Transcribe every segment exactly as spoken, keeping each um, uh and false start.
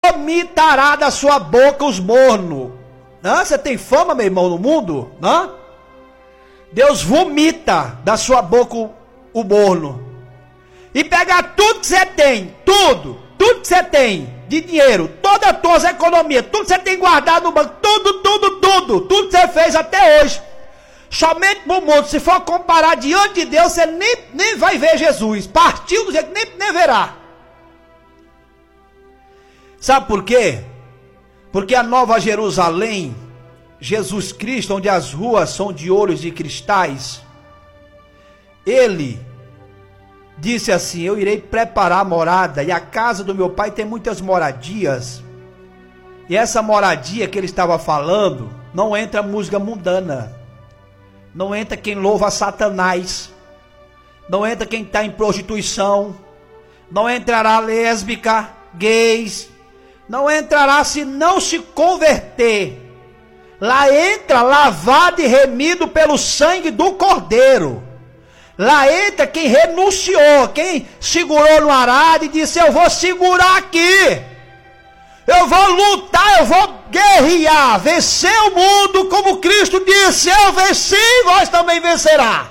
vomitará da sua boca os mornos. Hã? Você tem fama, meu irmão, no mundo? Hã? Deus vomita da sua boca o, o morno. E pegar tudo que você tem, tudo, tudo que você tem, de dinheiro, todas as tuas economias, tudo que você tem guardado no banco, tudo, tudo, tudo, tudo que você fez até hoje, somente para o mundo, se for comparar diante de Deus, você nem, nem vai ver Jesus, partiu do jeito que nem, nem verá. Sabe por quê? Porque a Nova Jerusalém, Jesus Cristo, onde as ruas são de ouros e de cristais, ele disse assim: eu irei preparar a morada, e a casa do meu pai tem muitas moradias. E essa moradia que ele estava falando, não entra música mundana, não entra quem louva a Satanás, não entra quem está em prostituição, não entrará lésbica, gays, não entrará se não se converter. Lá entra lavado e remido pelo sangue do Cordeiro. Lá entra quem renunciou, quem segurou no arado e disse: eu vou segurar aqui, eu vou lutar, eu vou guerrear, vencer o mundo, como Cristo disse: eu venci, vós também vencerá.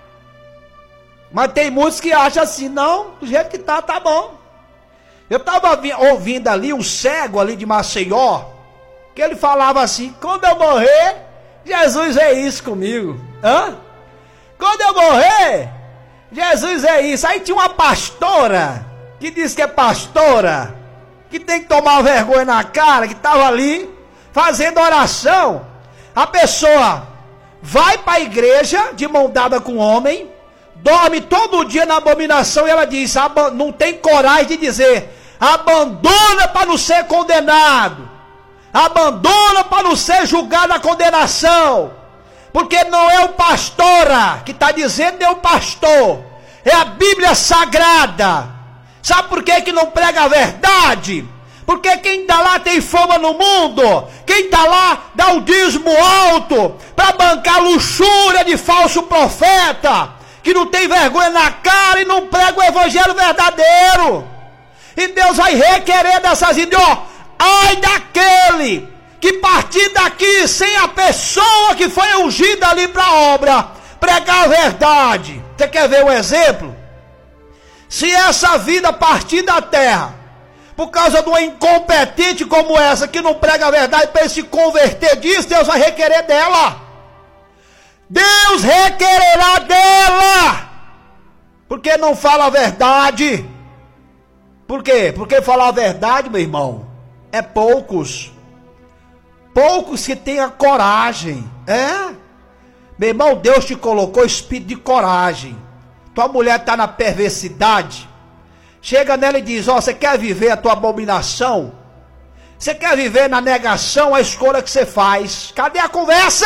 Mas tem muitos que acham assim: não, do jeito que tá, tá bom. Eu estava ouvindo ali um cego ali de Maceió, que ele falava assim: quando eu morrer, Jesus é isso comigo. Hã? Quando eu morrer, Jesus é isso. Aí tinha uma pastora, que disse que é pastora, que tem que tomar vergonha na cara, que estava ali, fazendo oração. A pessoa vai para a igreja, de mão dada com o homem, dorme todo dia na abominação, e ela diz, não tem coragem de dizer, abandona para não ser condenado, abandona para não ser julgado a condenação. Porque não é o pastora que está dizendo, é o pastor, é a Bíblia Sagrada. Sabe por que que não prega a verdade? Porque quem está lá tem fama no mundo, quem está lá dá o dízimo alto, para bancar luxúria de falso profeta, que não tem vergonha na cara e não prega o evangelho verdadeiro. E Deus vai requerer dessas ideias, ai daquele que partir daqui sem a pessoa que foi ungida ali para a obra, pregar a verdade. Você quer ver um exemplo? Se essa vida partir da terra, por causa de uma incompetente como essa, que não prega a verdade, para ele se converter disso, Deus vai requerer dela. Deus requererá dela, porque não fala a verdade. Por quê? Porque falar a verdade, meu irmão, é poucos. Poucos que tenham coragem. É? Meu irmão, Deus te colocou espírito de coragem. Tua mulher está na perversidade. Chega nela e diz, ó, oh, você quer viver a tua abominação? Você quer viver na negação a escolha que você faz? Cadê a conversa?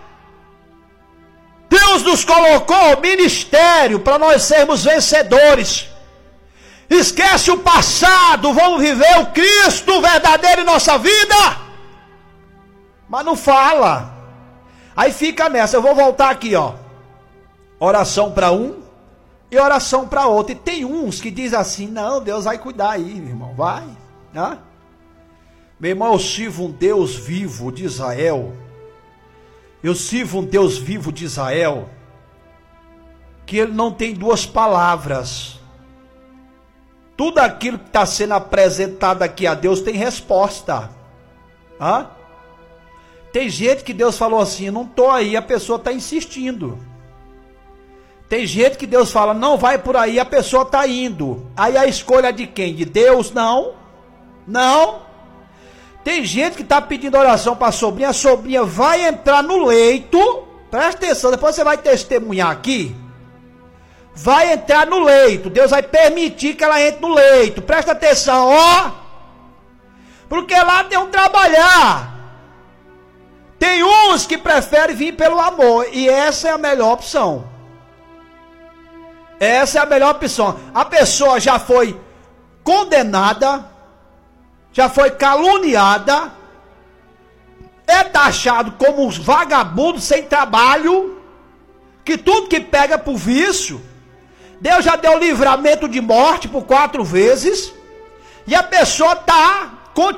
Deus nos colocou ministério para nós sermos vencedores. Esquece o passado, vamos viver o Cristo verdadeiro em nossa vida. Mas não fala. Aí fica nessa. Eu vou voltar aqui, ó. Oração para um e oração para outro. E tem uns que diz assim, não, Deus vai cuidar aí, meu irmão, vai. Né? Meu irmão, eu sirvo um Deus vivo de Israel. Eu sirvo um Deus vivo de Israel, que ele não tem duas palavras. Tudo aquilo que está sendo apresentado aqui a Deus tem resposta. Hã? Tem gente que Deus falou assim, não estou aí, a pessoa está insistindo. Tem gente que Deus fala, não vai por aí, a pessoa está indo. Aí a escolha é de quem? De Deus? Não. Não. Tem gente que está pedindo oração para a sobrinha, a sobrinha vai entrar no leito, presta atenção, depois você vai testemunhar aqui. Vai entrar no leito, Deus vai permitir que ela entre no leito, presta atenção, ó. Porque lá tem um trabalhar. Tem uns que preferem vir pelo amor, e essa é a melhor opção. Essa é a melhor opção. A pessoa já foi condenada, já foi caluniada, é taxado como uns vagabundos sem trabalho, que tudo que pega é por vício. Deus já deu livramento de morte por quatro vezes, e a pessoa está